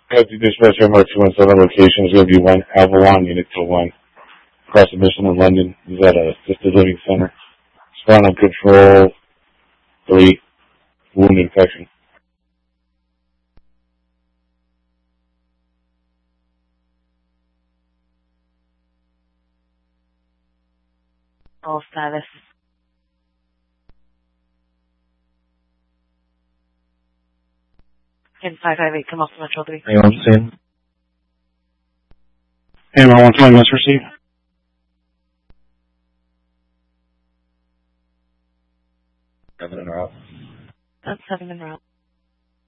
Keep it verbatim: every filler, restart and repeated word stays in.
At the dispatch M R two one seven location is going to be one Avalon Unit to one. Across the mission in London. Is at a assisted living center. Spinal control, three, wound infection. All status. In five five eight, come off the Metro three. Anyone seen? Anyone one twenty must receive. Seven in route. That's seven in route.